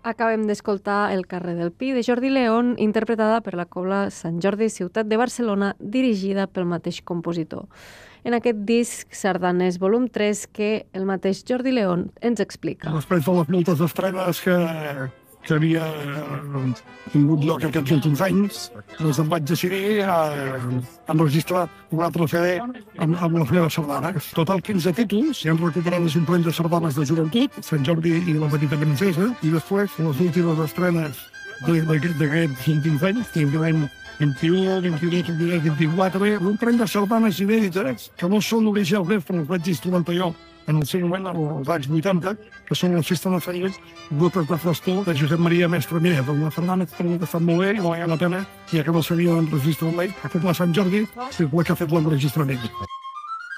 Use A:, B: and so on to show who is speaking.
A: Acabem d'escoltar El carrer del Pi de Jordi León, interpretada per la Cobla Sant Jordi Ciutat de Barcelona, dirigida pel mateix compositor. En aquest disc, Sardanes volum 3, que el mateix Jordi León ens explica.
B: Després de les moltes estrenes que havia tingut lloc aquests últims anys, doncs em vaig decidir a enregistrar un altre CD amb les meves sardanes. Total 15 títols, i hem recuperat les influents sardanes de joventut, Sant Jordi i la petita princesa, i després les últimes estrenes d'aquests últims anys, que incloem 21, 22, 23, 24, un parell de sardanes inèdites, que no són originals, però els vaig instrumentar jo en el seu moment, als anys 80, que són la Festa de Ferides, Gotes de Frestor, de Josep Maria Mestre Miret. Una sardana que ha estat molt bé i valia la pena, ja que no sabia l'enregistrament, ha fet la Sant Jordi, que ha fet l'enregistrament.